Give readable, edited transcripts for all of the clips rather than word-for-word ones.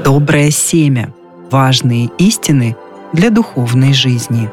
доброе семя, важные истины для духовной жизни.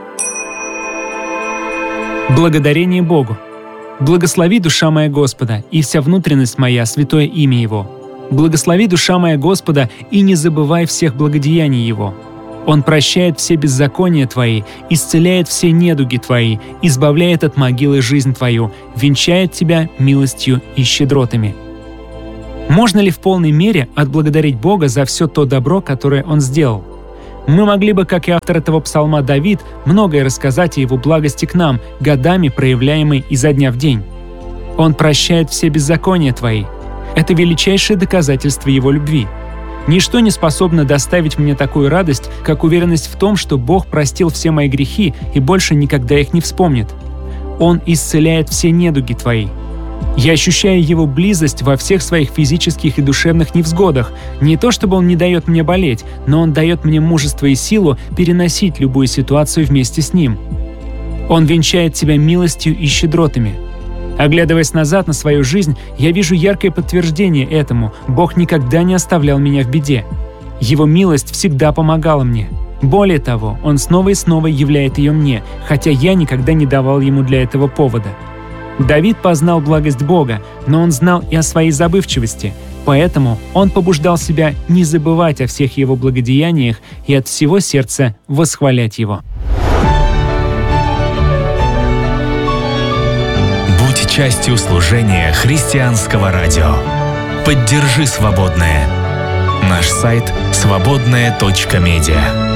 Благодарение Богу. Благослови, душа моя, Господа, и вся внутренность моя, святое имя Его. Благослови, душа моя, Господа, и не забывай всех благодеяний Его. Он прощает все беззакония твои, исцеляет все недуги твои, избавляет от могилы жизнь твою, венчает тебя милостью и щедротами. Можно ли в полной мере отблагодарить Бога за все то добро, которое Он сделал? Мы могли бы, как и автор этого псалма Давид, многое рассказать о Его благости к нам, годами проявляемой изо дня в день. Он прощает все беззакония твои. Это величайшее доказательство Его любви. Ничто не способно доставить мне такую радость, как уверенность в том, что Бог простил все мои грехи и больше никогда их не вспомнит. Он исцеляет все недуги твои. Я ощущаю Его близость во всех своих физических и душевных невзгодах. Не то чтобы Он не дает мне болеть, но Он дает мне мужество и силу переносить любую ситуацию вместе с Ним. Он венчает тебя милостью и щедротами. Оглядываясь назад на свою жизнь, я вижу яркое подтверждение этому. Бог никогда не оставлял меня в беде. Его милость всегда помогала мне. Более того, Он снова и снова являет ее мне, хотя я никогда не давал Ему для этого повода. Давид познал благость Бога, но он знал и о своей забывчивости, поэтому он побуждал себя не забывать о всех Его благодеяниях и от всего сердца восхвалять Его. Будь частью служения христианского радио. Поддержи свободное. Наш сайт свободное.медиа.